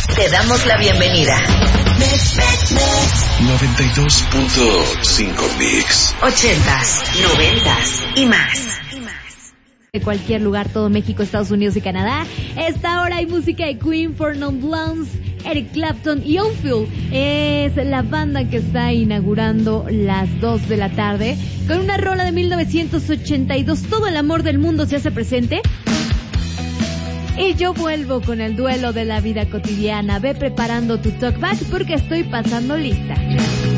Te damos la bienvenida. 92.5 Mix. 80s, 90s y más. De cualquier lugar, todo México, Estados Unidos y Canadá. Esta hora hay música de Queen, For Non Blondes, Eric Clapton y Oldfield. Es la banda que está inaugurando las 2 de la tarde con una rola de 1982. Todo el amor del mundo se hace presente. Y yo vuelvo con el duelo de la vida cotidiana. Ve preparando tu talkback porque estoy pasando lista.